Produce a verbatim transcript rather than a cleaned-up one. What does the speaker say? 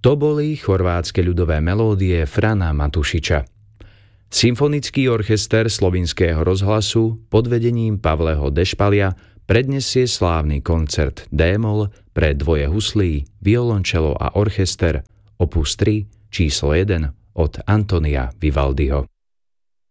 To boli chorvátske ľudové melódie Frana Matušiča. Symfonický orchester Slovinského rozhlasu pod vedením Pavleho Dešpalia prednesie slávny koncert D-moll pre dvoje huslí, violončelo a orchester opus tri číslo jeden od Antonia Vivaldiho.